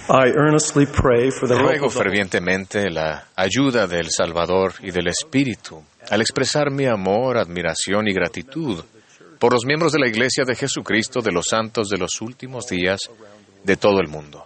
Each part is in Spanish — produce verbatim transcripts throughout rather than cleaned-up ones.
I earnestly pray for the help Ruego of the fervientemente la ayuda del Salvador y del Espíritu al expresar mi amor, admiración y gratitud por los miembros de la Iglesia de Jesucristo de los Santos de los Últimos Días de todo el mundo.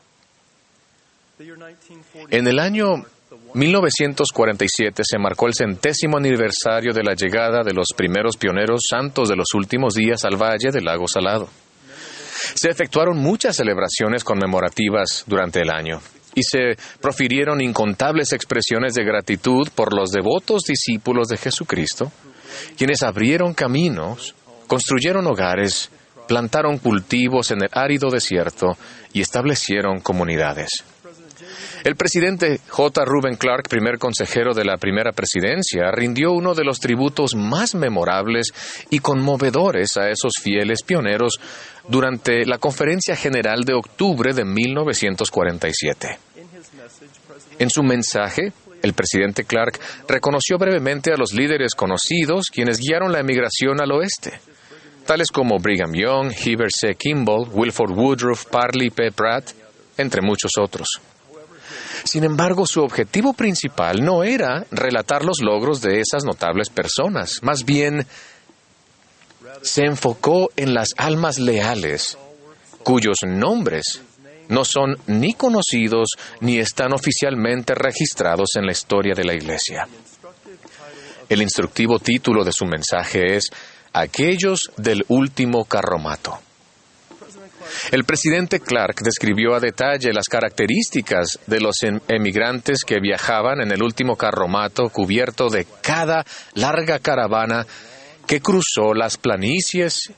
En el año mil novecientos cuarenta y siete se marcó el centésimo aniversario de la llegada de los primeros pioneros santos de los últimos días al Valle del Lago Salado. Se efectuaron muchas celebraciones conmemorativas durante el año y se profirieron incontables expresiones de gratitud por los devotos discípulos de Jesucristo, quienes abrieron caminos, construyeron hogares, plantaron cultivos en el árido desierto y establecieron comunidades. El presidente J. Reuben Clark, primer consejero de la primera presidencia, rindió uno de los tributos más memorables y conmovedores a esos fieles pioneros durante la Conferencia General de octubre de mil novecientos cuarenta y siete. En su mensaje, el presidente Clark reconoció brevemente a los líderes conocidos quienes guiaron la emigración al oeste, tales como Brigham Young, Heber C. Kimball, Wilford Woodruff, Parley P. Pratt, entre muchos otros. Sin embargo, su objetivo principal no era relatar los logros de esas notables personas. Más bien, se enfocó en las almas leales, cuyos nombres no son ni conocidos ni están oficialmente registrados en la historia de la Iglesia. El instructivo título de su mensaje es Aquellos del último carromato. El presidente Clark describió a detalle las características de los emigrantes que viajaban en el último carromato cubierto de cada larga caravana que cruzó las planicies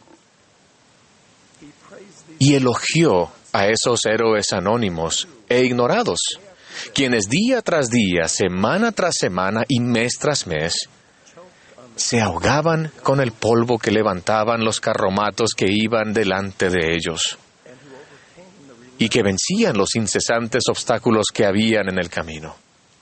y elogió a esos héroes anónimos e ignorados, quienes día tras día, semana tras semana y mes tras mes, se ahogaban con el polvo que levantaban los carromatos que iban delante de ellos y que vencían los incesantes obstáculos que habían en el camino.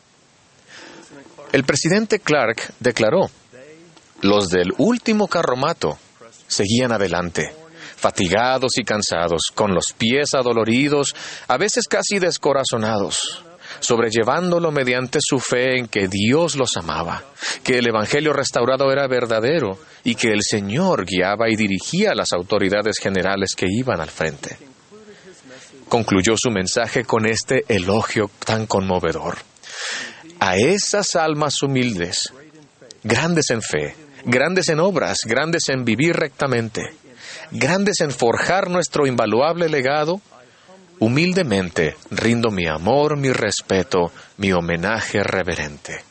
El presidente Clark declaró, los del último carromato seguían adelante, fatigados y cansados, con los pies adoloridos, a veces casi descorazonados, sobrellevándolo mediante su fe en que Dios los amaba, que el Evangelio restaurado era verdadero y que el Señor guiaba y dirigía a las autoridades generales que iban al frente. Concluyó su mensaje con este elogio tan conmovedor. A esas almas humildes, grandes en fe, grandes en obras, grandes en vivir rectamente, grandes en forjar nuestro invaluable legado, humildemente rindo mi amor, mi respeto, mi homenaje reverente.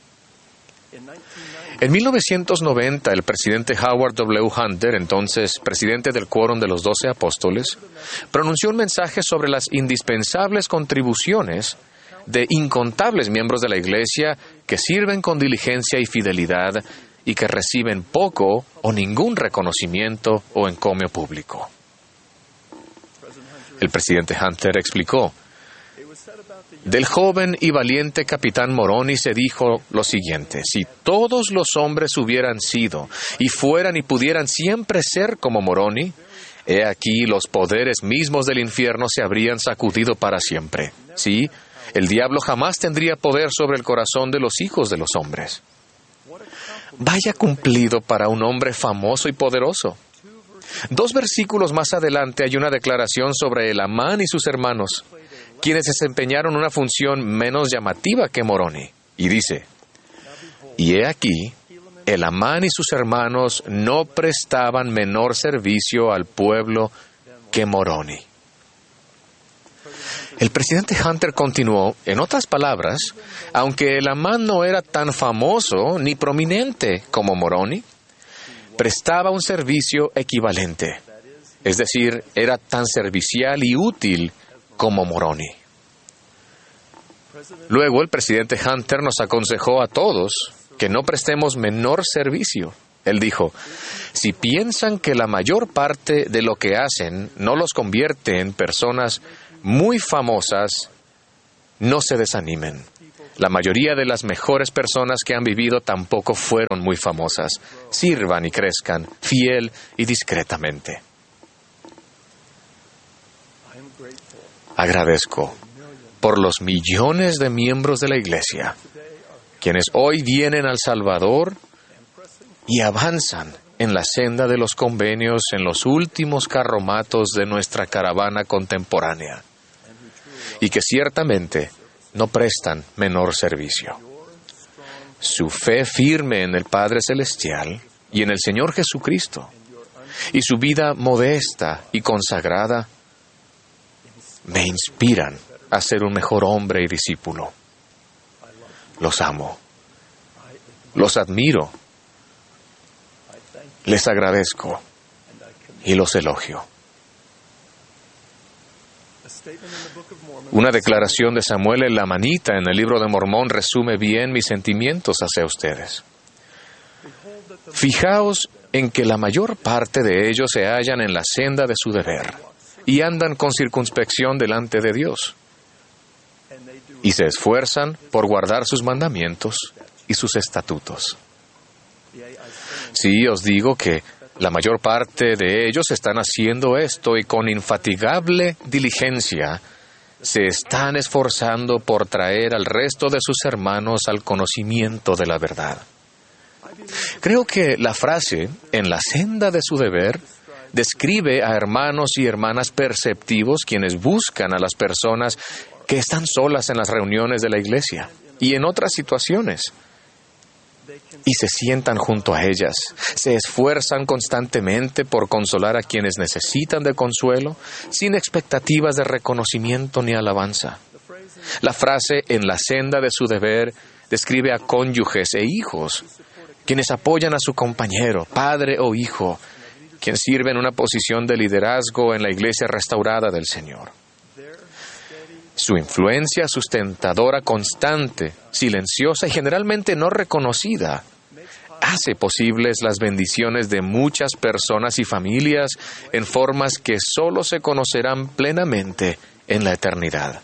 En mil novecientos noventa, el presidente Howard W. Hunter, entonces presidente del Quórum de los Doce Apóstoles, pronunció un mensaje sobre las indispensables contribuciones de incontables miembros de la Iglesia que sirven con diligencia y fidelidad y que reciben poco o ningún reconocimiento o encomio público. El presidente Hunter explicó, del joven y valiente capitán Moroni se dijo lo siguiente, si todos los hombres hubieran sido y fueran y pudieran siempre ser como Moroni, he aquí los poderes mismos del infierno se habrían sacudido para siempre. Sí, el diablo jamás tendría poder sobre el corazón de los hijos de los hombres. Vaya cumplido para un hombre famoso y poderoso. Dos versículos más adelante hay una declaración sobre Elamán y sus hermanos, quienes desempeñaron una función menos llamativa que Moroni. Y dice, y he aquí, Elamán y sus hermanos no prestaban menor servicio al pueblo que Moroni. El presidente Hunter continuó, en otras palabras, aunque Elamán no era tan famoso ni prominente como Moroni, prestaba un servicio equivalente, es decir, era tan servicial y útil como Moroni. Luego el presidente Hunter nos aconsejó a todos que no prestemos menor servicio. Él dijo, si piensan que la mayor parte de lo que hacen no los convierte en personas muy famosas, no se desanimen. La mayoría de las mejores personas que han vivido tampoco fueron muy famosas. Sirvan y crezcan, fiel y discretamente. Agradezco por los millones de miembros de la Iglesia, quienes hoy vienen al Salvador y avanzan en la senda de los convenios en los últimos carromatos de nuestra caravana contemporánea, y que ciertamente no prestan menor servicio. Su fe firme en el Padre Celestial y en el Señor Jesucristo, y su vida modesta y consagrada, me inspiran a ser un mejor hombre y discípulo. Los amo, los admiro, les agradezco y los elogio. Una declaración de Samuel el Lamanita en el libro de Mormón resume bien mis sentimientos hacia ustedes. Fijaos en que la mayor parte de ellos se hallan en la senda de su deber y andan con circunspección delante de Dios, y se esfuerzan por guardar sus mandamientos y sus estatutos. Sí, os digo que la mayor parte de ellos están haciendo esto y con infatigable diligencia se están esforzando por traer al resto de sus hermanos al conocimiento de la verdad. Creo que la frase, en la senda de su deber, describe a hermanos y hermanas perceptivos quienes buscan a las personas que están solas en las reuniones de la iglesia y en otras situaciones, y se sientan junto a ellas, se esfuerzan constantemente por consolar a quienes necesitan de consuelo, sin expectativas de reconocimiento ni alabanza. La frase en la senda de su deber describe a cónyuges e hijos, quienes apoyan a su compañero, padre o hijo, quien sirve en una posición de liderazgo en la iglesia restaurada del Señor. Su influencia sustentadora constante, silenciosa y generalmente no reconocida, hace posibles las bendiciones de muchas personas y familias en formas que solo se conocerán plenamente en la eternidad.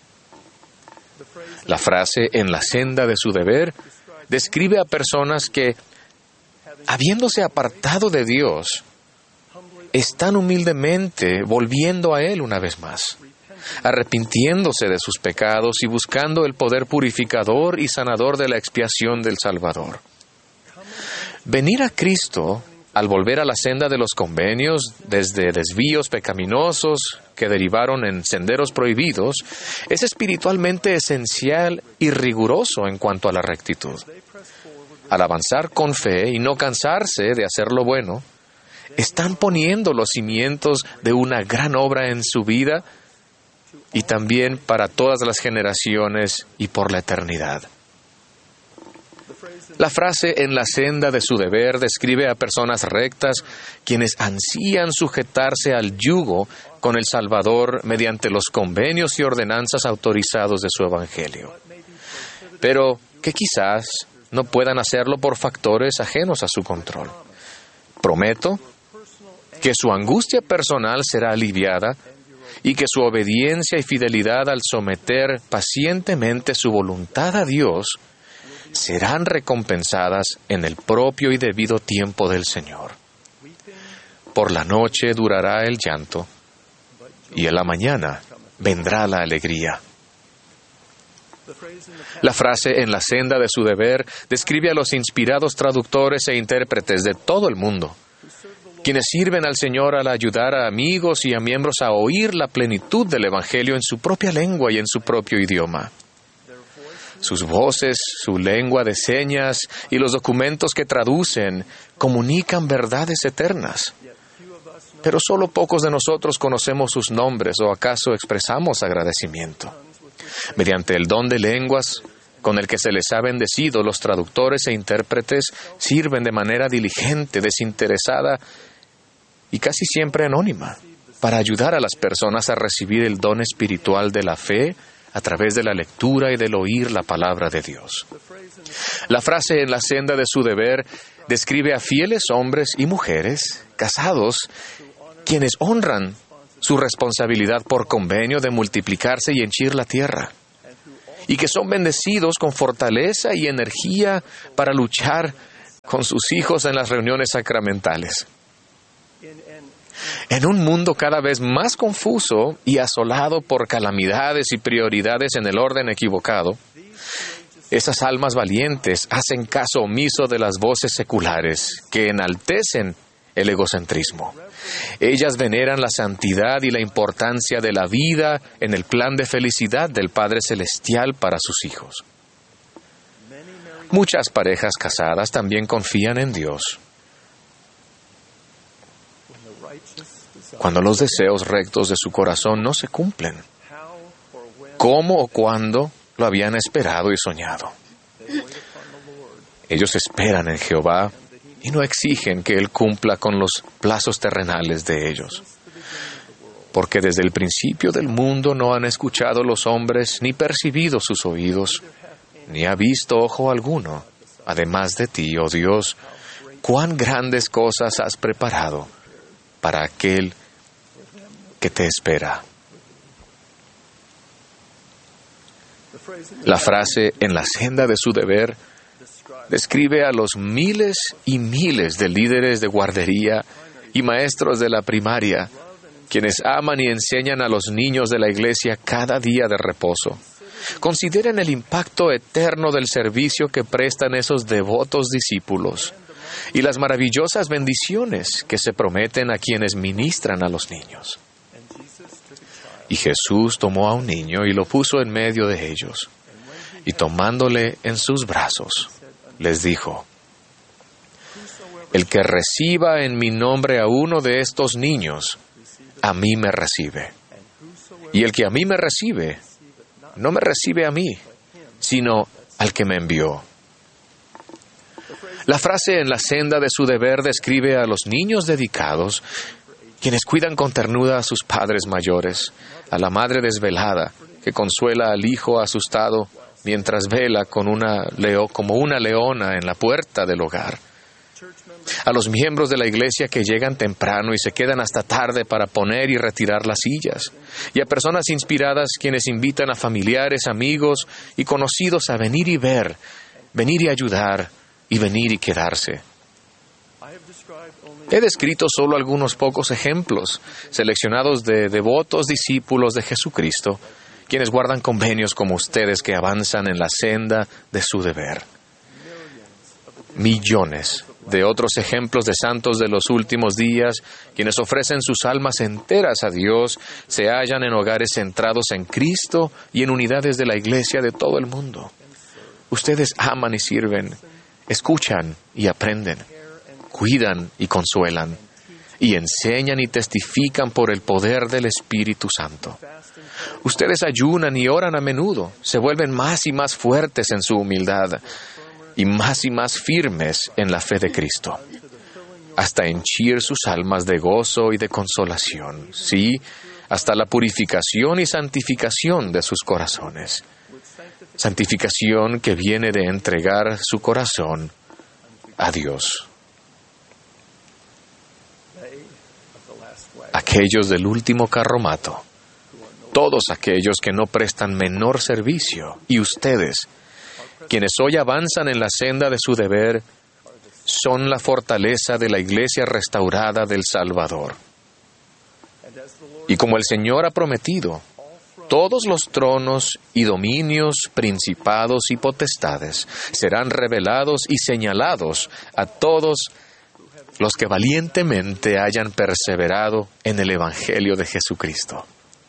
La frase en la senda de su deber describe a personas que, habiéndose apartado de Dios, están humildemente volviendo a Él una vez más, arrepintiéndose de sus pecados y buscando el poder purificador y sanador de la expiación del Salvador. Venir a Cristo, al volver a la senda de los convenios, desde desvíos pecaminosos que derivaron en senderos prohibidos, es espiritualmente esencial y riguroso en cuanto a la rectitud. Al avanzar con fe y no cansarse de hacer lo bueno, están poniendo los cimientos de una gran obra en su vida y también para todas las generaciones y por la eternidad. La frase en la senda de su deber describe a personas rectas quienes ansían sujetarse al yugo con el Salvador mediante los convenios y ordenanzas autorizados de su Evangelio, pero que quizás no puedan hacerlo por factores ajenos a su control. Prometo que su angustia personal será aliviada y que su obediencia y fidelidad al someter pacientemente su voluntad a Dios serán recompensadas en el propio y debido tiempo del Señor. Por la noche durará el llanto, y en la mañana vendrá la alegría. La frase en la senda de su deber describe a los inspirados traductores e intérpretes de todo el mundo, quienes sirven al Señor al ayudar a amigos y a miembros a oír la plenitud del Evangelio en su propia lengua y en su propio idioma. Sus voces, su lengua de señas y los documentos que traducen comunican verdades eternas. Pero solo pocos de nosotros conocemos sus nombres o acaso expresamos agradecimiento. Mediante el don de lenguas con el que se les ha bendecido, los traductores e intérpretes sirven de manera diligente, desinteresada y casi siempre anónima para ayudar a las personas a recibir el don espiritual de la fe a través de la lectura y del oír la palabra de Dios. La frase en la senda de su deber describe a fieles hombres y mujeres casados quienes honran su responsabilidad por convenio de multiplicarse y henchir la tierra, y que son bendecidos con fortaleza y energía para luchar con sus hijos en las reuniones sacramentales. En un mundo cada vez más confuso y asolado por calamidades y prioridades en el orden equivocado, esas almas valientes hacen caso omiso de las voces seculares que enaltecen el egocentrismo. Ellas veneran la santidad y la importancia de la vida en el plan de felicidad del Padre Celestial para sus hijos. Muchas parejas casadas también confían en Dios. Cuando los deseos rectos de su corazón no se cumplen, ¿cómo o cuándo lo habían esperado y soñado? Ellos esperan en Jehová y no exigen que Él cumpla con los plazos terrenales de ellos. Porque desde el principio del mundo no han escuchado los hombres, ni percibido sus oídos, ni ha visto ojo alguno, además de ti, oh Dios, cuán grandes cosas has preparado para aquel que te espera. La frase "en la senda de su deber" describe a los miles y miles de líderes de guardería y maestros de la primaria, quienes aman y enseñan a los niños de la iglesia cada día de reposo. Consideren el impacto eterno del servicio que prestan esos devotos discípulos y las maravillosas bendiciones que se prometen a quienes ministran a los niños. Y Jesús tomó a un niño y lo puso en medio de ellos, y tomándole en sus brazos, les dijo: el que reciba en mi nombre a uno de estos niños, a mí me recibe. Y el que a mí me recibe, no me recibe a mí, sino al que me envió. La frase "en la senda de su deber" describe a los niños dedicados, quienes cuidan con ternura a sus padres mayores, a la madre desvelada, que consuela al hijo asustado mientras vela con una leo, como una leona en la puerta del hogar, a los miembros de la iglesia que llegan temprano y se quedan hasta tarde para poner y retirar las sillas, y a personas inspiradas quienes invitan a familiares, amigos y conocidos a venir y ver, venir y ayudar, y venir y quedarse. He descrito solo algunos pocos ejemplos, seleccionados de devotos discípulos de Jesucristo, quienes guardan convenios como ustedes que avanzan en la senda de su deber. Millones de otros ejemplos de santos de los últimos días, quienes ofrecen sus almas enteras a Dios, se hallan en hogares centrados en Cristo y en unidades de la iglesia de todo el mundo. Ustedes aman y sirven, escuchan y aprenden, cuidan y consuelan, y enseñan y testifican por el poder del Espíritu Santo. Ustedes ayunan y oran a menudo, se vuelven más y más fuertes en su humildad, y más y más firmes en la fe de Cristo, hasta henchir sus almas de gozo y de consolación, sí, hasta la purificación y santificación de sus corazones. Santificación que viene de entregar su corazón a Dios. Aquellos del último carromato, todos aquellos que no prestan menor servicio, y ustedes, quienes hoy avanzan en la senda de su deber, son la fortaleza de la iglesia restaurada del Salvador. Y como el Señor ha prometido, todos los tronos y dominios, principados y potestades serán revelados y señalados a todos los que valientemente hayan perseverado en el Evangelio de Jesucristo.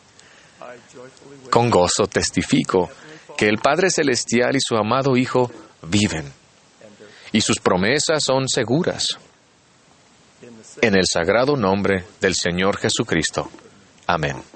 Con gozo testifico que el Padre Celestial y su amado Hijo viven, y sus promesas son seguras. En el sagrado nombre del Señor Jesucristo. Amén.